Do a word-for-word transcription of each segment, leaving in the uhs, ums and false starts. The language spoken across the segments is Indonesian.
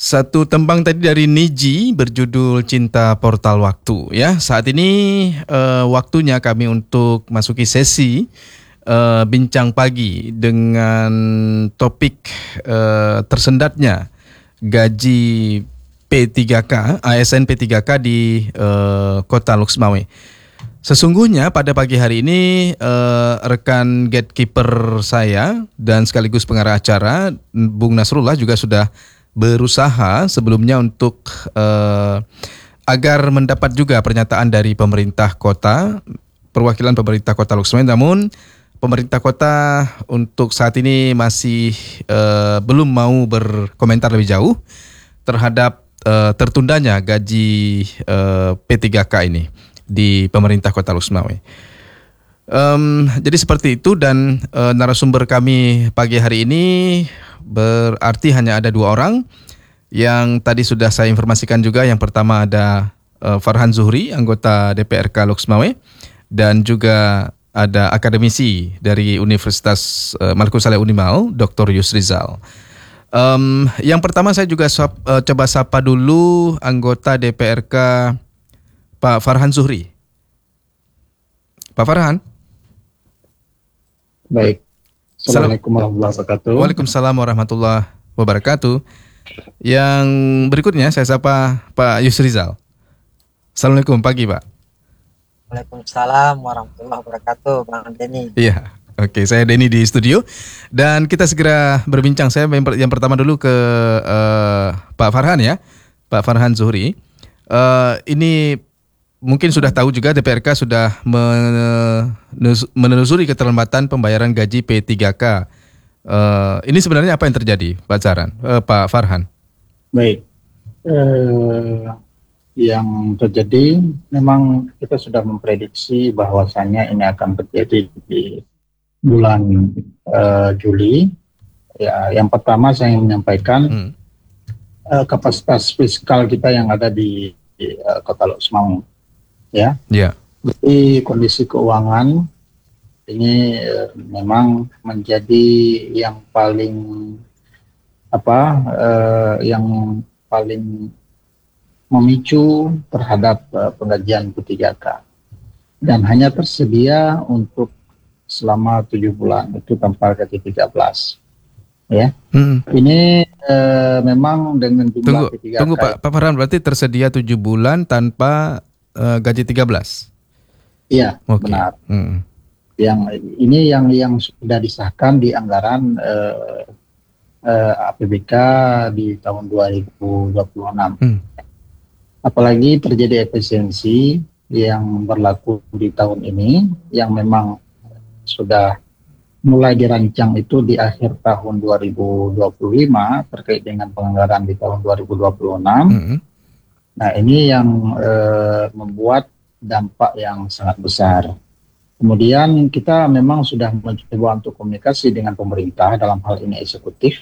Satu tembang tadi dari Niji berjudul Cinta Portal Waktu ya. Saat ini uh, waktunya kami untuk masuki sesi uh, bincang pagi dengan topik uh, tersendatnya gaji P tiga K, A S N P tiga K di uh, Kota Loksmawe. Sesungguhnya pada pagi hari ini uh, rekan gatekeeper saya dan sekaligus pengarah acara Bung Nasrullah juga sudah berusaha sebelumnya untuk uh, agar mendapat juga pernyataan dari pemerintah kota, perwakilan pemerintah kota Loksmawe. Namun pemerintah kota untuk saat ini masih uh, belum mau berkomentar lebih jauh terhadap uh, tertundanya gaji uh, P tiga K ini di pemerintah kota Loksmawe. Um, jadi seperti itu dan uh, narasumber kami pagi hari ini berarti hanya ada dua orang yang tadi sudah saya informasikan juga. Yang pertama ada uh, Farhan Zuhri, anggota D P R K Loksmawe, dan juga ada akademisi dari Universitas uh, Markus Saleh Unimal, Doktor Yusrizal. Um, yang pertama saya juga sap, uh, coba sapa dulu anggota D P R K Pak Farhan Zuhri. Pak Farhan. Baik. Assalamualaikum warahmatullahi wabarakatuh. Waalaikumsalam warahmatullahi wabarakatuh. Yang berikutnya saya sapa Pak Yusrizal. Assalamualaikum, pagi Pak. Waalaikumsalam warahmatullahi wabarakatuh, Bang Denny. Iya, oke, saya Denny di studio dan kita segera berbincang. Saya yang pertama dulu ke uh, Pak Farhan ya, Pak Farhan Zuhri. Uh, ini mungkin sudah tahu juga D P R K sudah menelusuri keterlambatan pembayaran gaji P tiga K. Uh, ini sebenarnya apa yang terjadi, Pak Zaran, uh, Pak Farhan? Baik, uh, yang terjadi memang kita sudah memprediksi bahwasannya ini akan terjadi di bulan uh, Juli. Ya, yang pertama saya ingin menyampaikan hmm. uh, kapasitas fiskal kita yang ada di, di uh, Kota Loksmawe. Ya, yeah. Jadi kondisi keuangan ini e, memang menjadi yang paling apa, e, yang paling memicu terhadap e, penggajian P tiga K dan hanya tersedia untuk selama tujuh bulan itu tanpa gaji tiga belas. Ya, hmm. ini e, memang dengan jumlah tunggu, P tiga K. Tunggu Pak, Pak Farhan, berarti tersedia tujuh bulan tanpa Uh, gaji tiga belas. Iya, okay. Benar. Hmm. Yang ini yang yang sudah disahkan di anggaran uh, uh, A P B K di tahun dua ribu dua puluh enam. Hmm. Apalagi terjadi efisiensi yang berlaku di tahun ini yang memang sudah mulai dirancang itu di akhir tahun dua ribu dua puluh lima terkait dengan penganggaran di tahun dua ribu dua puluh enam. Hmm. Nah, ini yang eh, membuat dampak yang sangat besar. Kemudian kita memang sudah mencoba untuk komunikasi dengan pemerintah dalam hal ini eksekutif.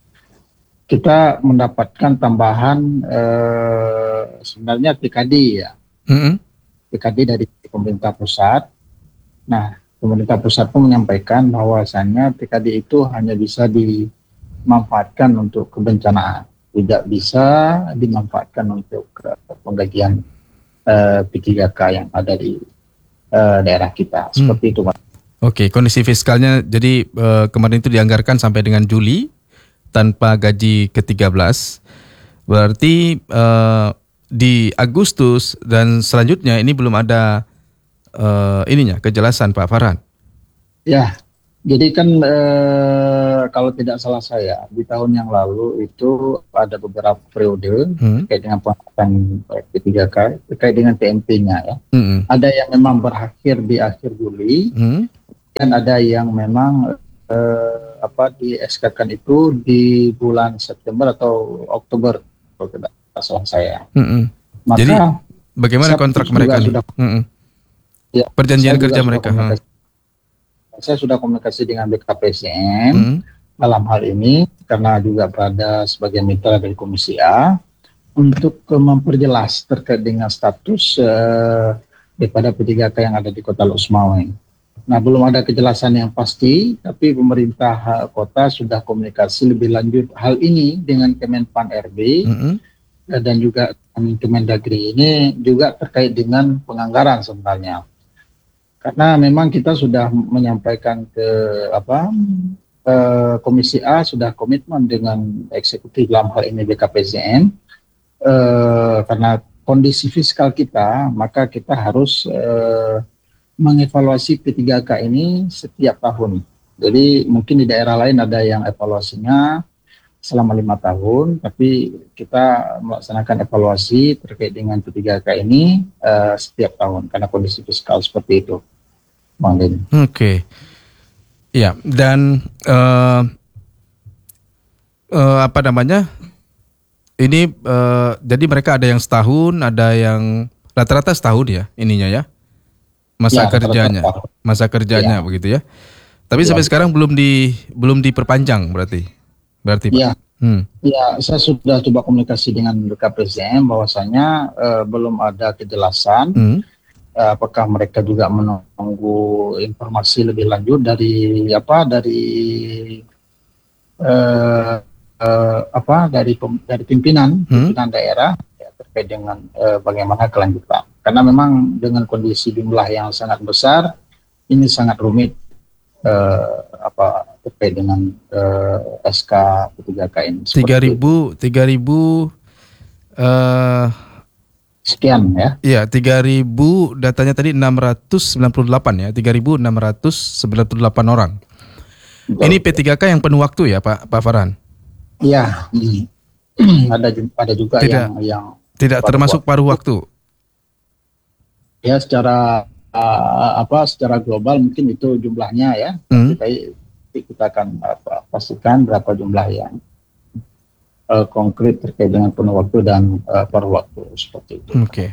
Kita mendapatkan tambahan eh, sebenarnya P K D ya. Mm-hmm. P K D dari pemerintah pusat. Nah, pemerintah pusat pun menyampaikan bahwasannya P K D itu hanya bisa dimanfaatkan untuk kebencanaan. Tidak bisa dimanfaatkan untuk uh, penggajian uh, P tiga K yang ada di uh, daerah kita. Seperti hmm. itu, Pak. Oke, kondisi fiskalnya jadi uh, kemarin itu dianggarkan sampai dengan Juli tanpa gaji ke tiga belas. Berarti uh, di Agustus dan selanjutnya ini belum ada uh, ininya kejelasan, Pak Farhan. Ya. Jadi kan eh, kalau tidak salah saya di tahun yang lalu itu ada beberapa periode hmm. terkait dengan pengangkatan P tiga K terkait dengan T M P-nya ya. Hmm. Ada yang memang berakhir di akhir Juli hmm. dan ada yang memang eh, apa di S K-kan itu di bulan September atau Oktober kalau tidak salah saya. Hmm. Maka jadi bagaimana kontrak mereka nih? Sudah, hmm. ya, perjanjian kerja mereka. Saya sudah komunikasi dengan B K P S D M hmm. dalam hal ini karena juga berada sebagai mitra dari Komisi A untuk uh, memperjelas terkait dengan status uh, daripada P tiga K yang ada di Kota Loksmawe. Nah, belum ada kejelasan yang pasti, tapi pemerintah kota sudah komunikasi lebih lanjut hal ini dengan Kemenpan R B mm-hmm. dan juga Kemendagri ini juga terkait dengan penganggaran sebenarnya. Karena memang kita sudah menyampaikan ke apa eh, Komisi A sudah komitmen dengan eksekutif dalam hal ini B K P S D M eh, karena kondisi fiskal kita, maka kita harus eh, mengevaluasi P tiga K ini setiap tahun. Jadi mungkin di daerah lain ada yang evaluasinya selama lima tahun, tapi kita melaksanakan evaluasi terkait dengan P tiga K ini uh, setiap tahun karena kondisi fiskal seperti itu, Bang Denny. Oke, okay. Ya, dan uh, uh, apa namanya? Ini uh, jadi mereka ada yang setahun, ada yang rata-rata setahun ya ininya ya. Masa ya, kerjanya, masa kerjanya ya. Begitu ya. Tapi ya. Sampai sekarang belum di belum diperpanjang berarti, berarti Pak. Ya, hmm. ya saya sudah coba komunikasi dengan B K P S D M bahwasanya eh, belum ada kejelasan hmm. eh, apakah mereka juga menunggu informasi lebih lanjut dari apa dari eh, eh, apa dari dari pimpinan hmm. pimpinan daerah ya, terkait dengan eh, bagaimana kelanjutan. Karena memang dengan kondisi jumlah yang sangat besar, ini sangat rumit eh, apa terkait dengan eh, S K P tiga K ini. Tiga ribu, tiga ribu uh, sekian ya? Iya, tiga ribu datanya tadi enam ratus sembilan puluh delapan ya, tiga ribu enam ratus sembilan puluh delapan orang. Betul. Ini P tiga K yang penuh waktu ya, Pak Pak Farhan? Iya, ada ada juga tidak, yang yang tidak termasuk paruh waktu. Ya secara uh, apa secara global mungkin itu jumlahnya ya hmm. kita kita akan apa, pastikan berapa jumlah yang uh, konkret terkait dengan penuh waktu dan uh, paruh waktu seperti itu. Oke, okay.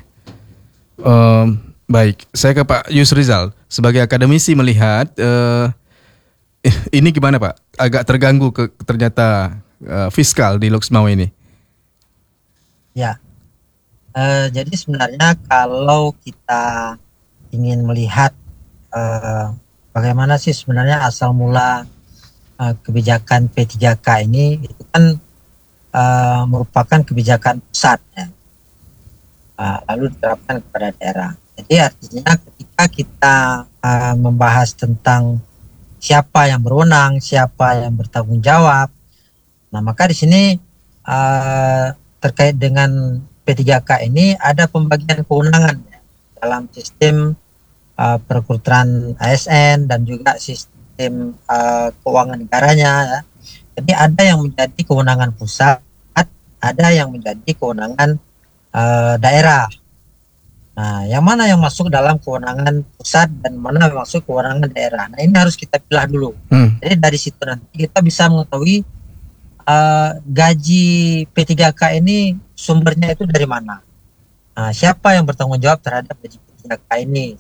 um, baik. Saya ke Pak Yusrizal sebagai akademisi melihat uh, ini gimana Pak? Agak terganggu ke ternyata uh, fiskal di Loksmawe ini. Ya. Uh, jadi sebenarnya kalau kita ingin melihat uh, bagaimana sih sebenarnya asal mula uh, kebijakan P tiga K ini, itu kan uh, merupakan kebijakan pusat ya. uh, lalu diterapkan kepada daerah. Jadi artinya ketika kita uh, membahas tentang siapa yang berwenang, siapa yang bertanggung jawab, nah maka di sini uh, terkait dengan P tiga K ini ada pembagian kewenangan ya, dalam sistem uh, perekrutan A S N dan juga sistem uh, keuangan negaranya ya. Jadi ada yang menjadi kewenangan pusat, ada yang menjadi kewenangan uh, daerah. Nah, yang mana yang masuk dalam kewenangan pusat dan mana yang masuk kewenangan daerah. Nah, ini harus kita pilih dulu. Hmm. Jadi dari situ nanti kita bisa mengetahui Uh, gaji P tiga K ini sumbernya itu dari mana? Nah, siapa yang bertanggung jawab terhadap gaji P tiga K ini?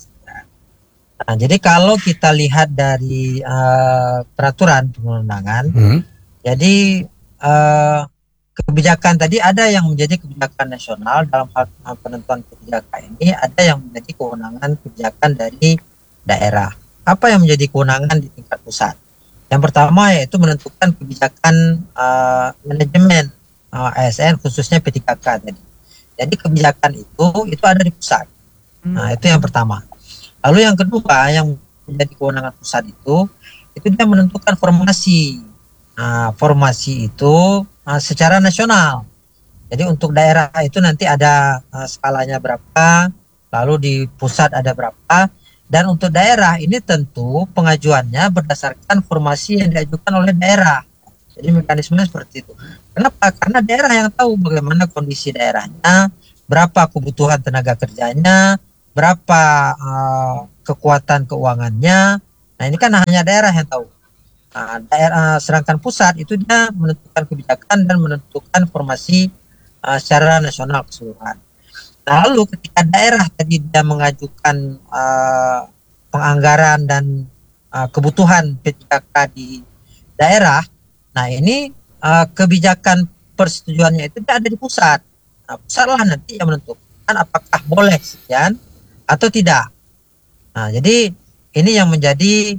Nah, jadi kalau kita lihat dari uh, peraturan perundang-undangan, hmm. jadi uh, kebijakan tadi ada yang menjadi kebijakan nasional dalam hal penentuan P tiga K ini, ada yang menjadi kewenangan kebijakan dari daerah. Apa yang menjadi kewenangan di tingkat pusat? Yang pertama yaitu menentukan kebijakan uh, manajemen uh, A S N khususnya P tiga K tadi. Jadi kebijakan itu itu ada di pusat. Nah, itu yang pertama. Lalu yang kedua yang menjadi kewenangan pusat itu itu dia menentukan formasi. Nah, formasi itu uh, secara nasional. Jadi untuk daerah itu nanti ada uh, skalanya berapa, lalu di pusat ada berapa. Dan untuk daerah ini tentu pengajuannya berdasarkan formasi yang diajukan oleh daerah. Jadi mekanismenya seperti itu. Kenapa? Karena daerah yang tahu bagaimana kondisi daerahnya, berapa kebutuhan tenaga kerjanya, berapa uh, kekuatan keuangannya. Nah ini kan hanya daerah yang tahu. Nah, daerah, sedangkan pusat itu dia menentukan kebijakan dan menentukan formasi uh, secara nasional keseluruhan. Lalu ketika daerah tadi dia mengajukan uh, penganggaran dan uh, kebutuhan P tiga K di daerah, nah ini uh, kebijakan persetujuannya itu ada di pusat. Nah, pusat lah nanti yang menentukan apakah boleh sekian atau tidak. Nah, jadi ini yang menjadi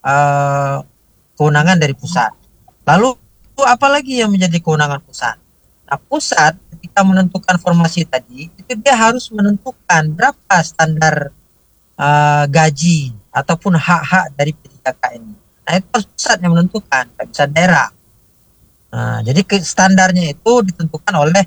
uh, kewenangan dari pusat. Lalu apa lagi yang menjadi kewenangan pusat? Nah, pusat ketika menentukan formasi tadi, itu dia harus menentukan berapa standar uh, gaji ataupun hak-hak dari P tiga K ini. Nah, itu harus pusat yang menentukan, tidak bisa daerah. Nah, jadi ke standarnya itu ditentukan oleh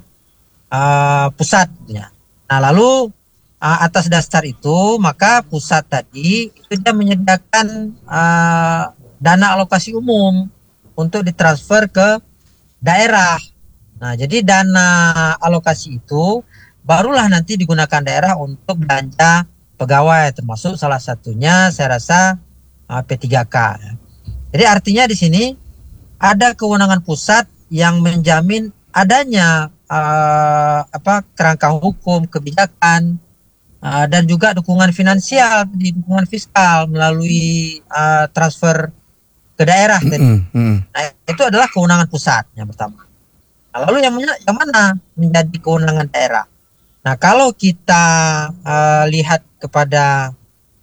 uh, pusat. Ya. Nah, lalu uh, atas dasar itu, maka pusat tadi itu dia menyediakan uh, dana alokasi umum untuk ditransfer ke daerah. Nah, jadi dana alokasi itu barulah nanti digunakan daerah untuk belanja pegawai, termasuk salah satunya saya rasa uh, P tiga K. Jadi artinya di sini ada kewenangan pusat yang menjamin adanya uh, apa kerangka hukum, kebijakan, uh, dan juga dukungan finansial, dukungan fiskal melalui uh, transfer ke daerah. Mm-hmm. Nah, itu adalah kewenangan pusat yang pertama. Nah, lalu yang, yang mana menjadi kewenangan daerah? Nah, kalau kita uh, lihat kepada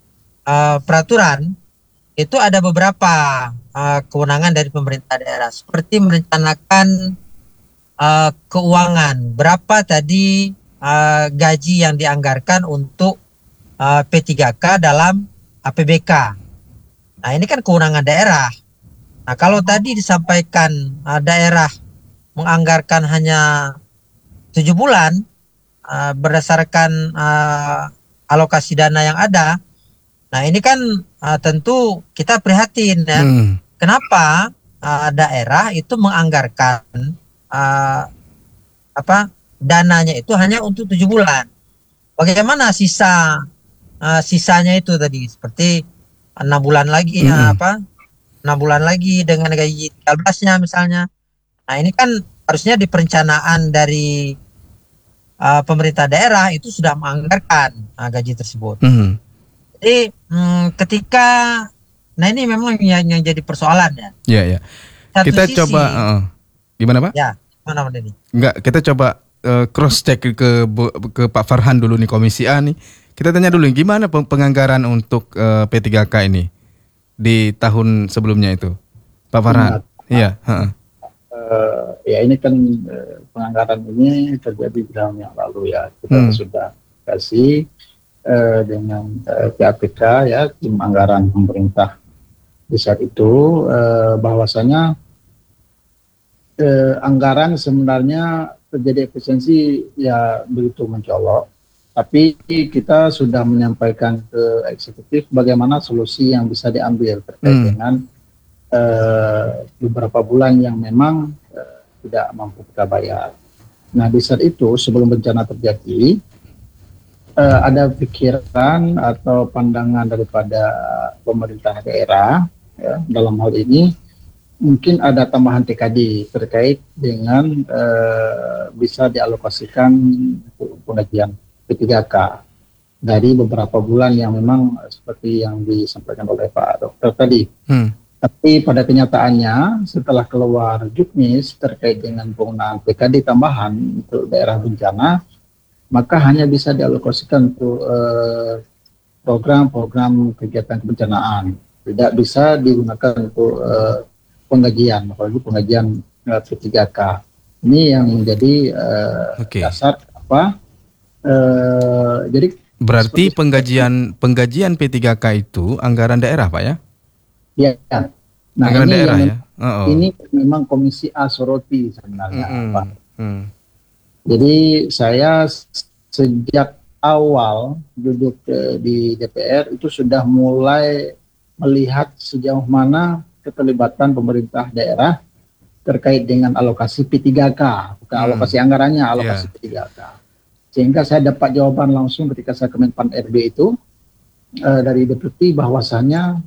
uh, peraturan, itu ada beberapa uh, kewenangan dari pemerintah daerah, seperti merencanakan uh, keuangan, berapa tadi uh, gaji yang dianggarkan untuk uh, P tiga K dalam A P B K. Nah, ini kan kewenangan daerah. Nah, kalau tadi disampaikan uh, daerah menganggarkan hanya tujuh bulan uh, berdasarkan uh, alokasi dana yang ada. Nah, ini kan uh, tentu kita prihatin ya. Hmm. Kenapa uh, daerah itu menganggarkan uh, apa dananya itu hanya untuk tujuh bulan? Bagaimana sisa uh, sisanya itu tadi seperti enam bulan lagi hmm. uh, apa enam bulan lagi dengan gaji tiga belasnya misalnya. Nah, ini kan harusnya di perencanaan dari uh, pemerintah daerah itu sudah menganggarkan uh, gaji tersebut. Mm-hmm. Jadi hmm, ketika, nah ini memang yang, yang jadi persoalan ya. Iya, iya. Kita sisi, coba, uh, gimana Pak? Ya, gimana Pak Denny? Enggak, kita coba uh, cross check ke ke Pak Farhan dulu nih, Komisi A nih. Kita tanya dulu gimana penganggaran untuk uh, P tiga K ini di tahun sebelumnya itu, Pak Farhan. Iya. Uh-uh. Uh, ya ini kan uh, penganggaran ini terjadi di tahun yang lalu ya. Kita hmm. sudah kasih uh, dengan uh, P A P K ya, tim anggaran pemerintah di saat itu uh, bahwasanya uh, anggaran sebenarnya terjadi efisiensi ya begitu mencolok, tapi kita sudah menyampaikan ke eksekutif bagaimana solusi yang bisa diambil terkait hmm. dengan Uh, beberapa bulan yang memang uh, tidak mampu kita bayar. Nah, di saat itu sebelum bencana terjadi uh, ada pikiran atau pandangan daripada pemerintah daerah ya, dalam hal ini mungkin ada tambahan T K D terkait dengan uh, bisa dialokasikan penggajian P tiga K dari beberapa bulan yang memang seperti yang disampaikan oleh Pak Dokter tadi. Hmm. Tapi pada kenyataannya setelah keluar juknis terkait dengan penggunaan P K D tambahan untuk daerah bencana, maka hanya bisa dialokasikan untuk eh, program-program kegiatan kebencanaan. Tidak bisa digunakan untuk eh, penggajian, apalagi penggajian eh, P tiga K. Ini yang menjadi eh, okay. dasar apa? Eh, jadi berarti penggajian itu. penggajian P tiga K itu anggaran daerah, Pak ya? Ya, nah anggaran ini daerah yang, ya. Oh, oh. Ini memang Komisi A soroti sebenarnya, mm-hmm. Pak. Mm. Jadi saya sejak awal duduk eh, di D P R itu sudah mulai melihat sejauh mana keterlibatan pemerintah daerah terkait dengan alokasi P tiga K, bukan mm. alokasi anggarannya, alokasi yeah. P tiga K. Sehingga saya dapat jawaban langsung ketika saya ke Menpan R B itu eh, dari Deputi bahwasannya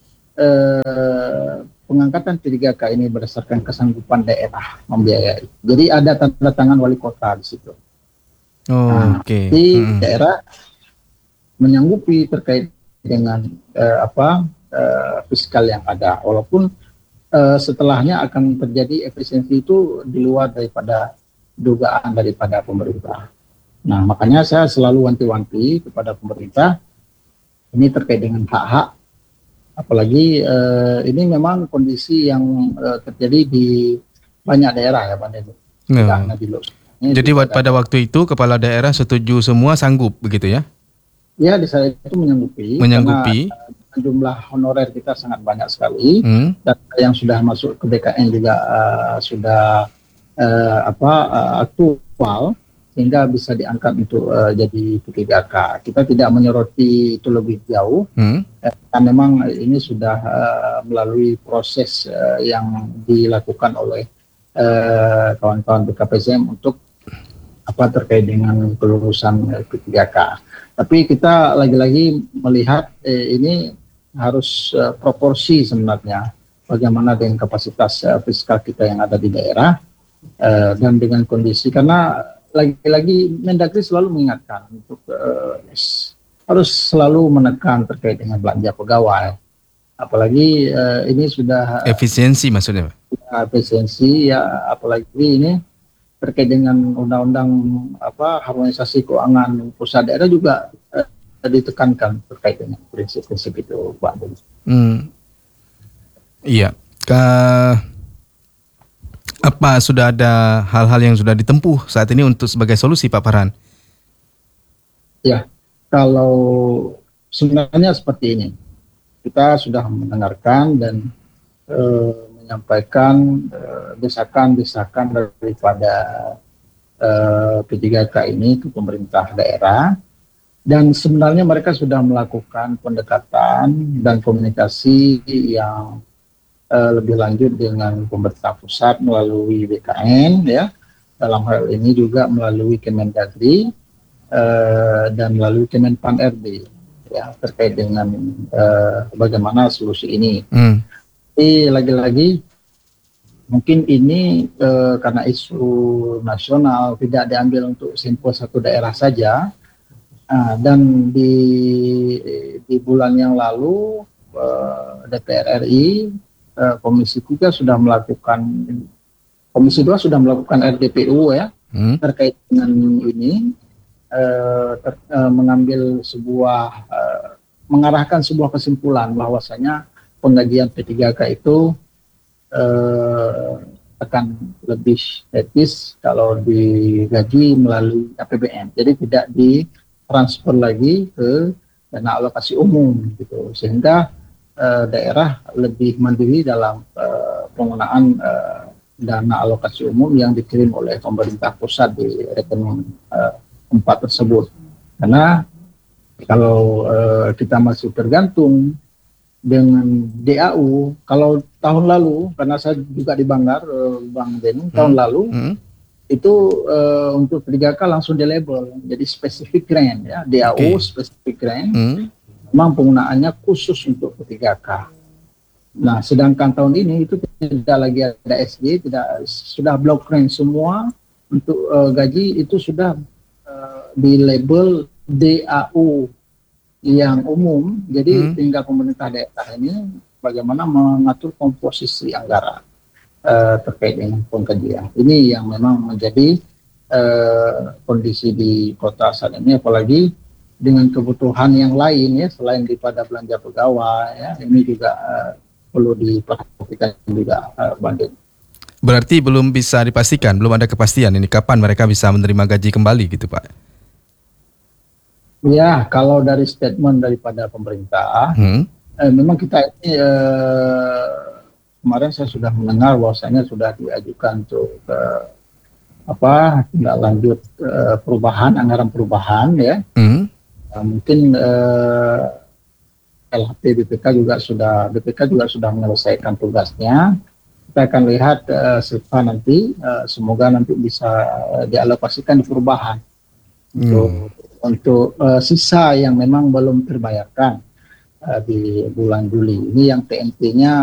Eh, pengangkatan P tiga K ini berdasarkan kesanggupan daerah membiayai. Jadi ada tanda tangan wali kota di situ. Oh, nah, okay. Di hmm. daerah menyanggupi terkait dengan eh, apa eh, fiskal yang ada. Walaupun eh, setelahnya akan terjadi efisiensi itu di luar daripada dugaan daripada pemerintah. Nah, makanya saya selalu wanti-wanti kepada pemerintah ini terkait dengan hak-hak Apalagi uh, ini memang kondisi yang uh, terjadi di banyak daerah ya Pak Dedo. No. Jadi pada waktu itu kepala daerah setuju semua sanggup begitu ya? Ya, di saya itu menyanggupi. Menyanggupi. Karena jumlah honorer kita sangat banyak sekali, hmm. dan yang sudah masuk ke B K N juga uh, sudah uh, apa uh, aktual, sehingga bisa diangkat untuk uh, jadi P tiga K. Kita tidak menyoroti itu lebih jauh, hmm. karena memang ini sudah uh, melalui proses uh, yang dilakukan oleh uh, kawan-kawan B K P S M untuk apa terkait dengan kelulusan uh, P tiga K. Tapi kita lagi-lagi melihat eh, ini harus uh, proporsi sebenarnya bagaimana dengan kapasitas uh, fiskal kita yang ada di daerah uh, dan dengan kondisi, karena lagi-lagi Mendagri selalu mengingatkan untuk uh, harus selalu menekan terkait dengan belanja pegawai, apalagi uh, ini sudah efisiensi maksudnya efisiensi ya, apalagi ini terkait dengan undang-undang apa harmonisasi keuangan pusat daerah juga eh, ditekankan terkait dengan prinsip-prinsip itu, Pak. Hmm. Iya. Ke apa sudah ada hal-hal yang sudah ditempuh saat ini untuk sebagai solusi, Pak Farhan? Ya, kalau sebenarnya seperti ini, kita sudah mendengarkan dan eh, menyampaikan uh, desakan-desakan daripada uh, P tiga K ini ke pemerintah daerah, dan sebenarnya mereka sudah melakukan pendekatan dan komunikasi yang uh, lebih lanjut dengan pemerintah pusat melalui B K N ya, dalam hal ini juga melalui Kemendagri uh, dan melalui Kemenpan R B ya, terkait dengan uh, bagaimana solusi ini. Hmm. Tapi lagi-lagi mungkin ini eh, karena isu nasional tidak diambil untuk simpul satu daerah saja, uh, dan di di bulan yang lalu eh, D P R R I eh, Komisi tiga sudah melakukan, Komisi dua sudah melakukan R D P U ya, hmm. terkait dengan ini eh, ter, eh, mengambil sebuah eh, mengarahkan sebuah kesimpulan bahwasanya penggajian P tiga K itu eh, akan lebih etis kalau digaji melalui A P B N. Jadi tidak ditransfer lagi ke dana alokasi umum gitu, sehingga eh, daerah lebih mandiri dalam eh, penggunaan eh, dana alokasi umum yang dikirim oleh pemerintah pusat di rekening eh, empat tersebut. Karena kalau eh, kita masih tergantung dengan D A U, kalau tahun lalu, karena saya juga di Banggar, Bang Den, hmm. tahun lalu hmm. itu uh, untuk P tiga K langsung di label, jadi spesifik grant ya, D A U okay. spesifik grant, hmm. memang penggunaannya khusus untuk P tiga K. Nah, sedangkan tahun ini itu tidak lagi ada S G, tidak, sudah block grant semua untuk uh, gaji itu sudah uh, di label D A U yang umum, jadi hmm. tinggal pemerintah daerah ini bagaimana mengatur komposisi anggaran uh, terkait dengan pengkajian. Ini yang memang menjadi uh, kondisi di kota saat ini, apalagi dengan kebutuhan yang lain ya, selain daripada belanja pegawai ya, ini juga uh, perlu diperhatikan juga, uh, Bang Den. Berarti belum bisa dipastikan, belum ada kepastian ini kapan mereka bisa menerima gaji kembali gitu, Pak? Ya, kalau dari statement daripada pemerintah, hmm. eh, memang kita ini eh, kemarin saya sudah mendengar bahwasanya sudah diajukan untuk eh, apa tindak lanjut eh, perubahan, anggaran perubahan ya. Hmm. Nah, mungkin eh, L H P B P K juga sudah B P K juga sudah menyelesaikan tugasnya. Kita akan lihat eh, setelah nanti, eh, semoga nanti bisa eh, dialokasikan di perubahan hmm. untuk untuk uh, sisa yang memang belum terbayarkan uh, di bulan Juli. Ini yang T N T-nya